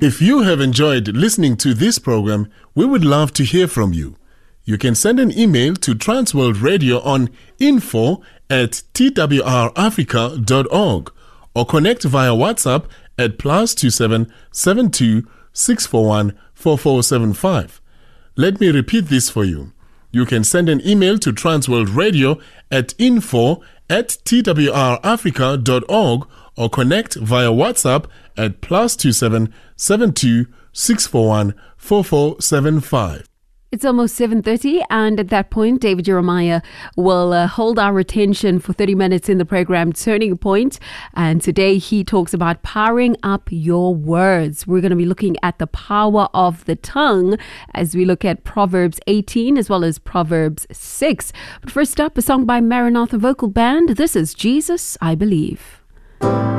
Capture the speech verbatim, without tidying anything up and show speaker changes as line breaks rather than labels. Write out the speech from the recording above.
If you have enjoyed listening to this program, we would love to hear from you. You can send an email to Transworld Radio on info at t w r africa dot org or connect via WhatsApp at plus two seven seven two six four one four four seven five. Let me repeat this for you. You can send an email to Transworld Radio at info at t w r africa dot org or connect via WhatsApp at plus two seven seven two six four one four four seven five.
It's almost seven thirty, and at that point, David Jeremiah will uh, hold our attention for thirty minutes in the program Turning Point. And today he talks about powering up your words. We're going to be looking at the power of the tongue as we look at Proverbs eighteen as well as Proverbs six. But first up, a song by Maranatha Vocal Band. This is Jesus, I Believe.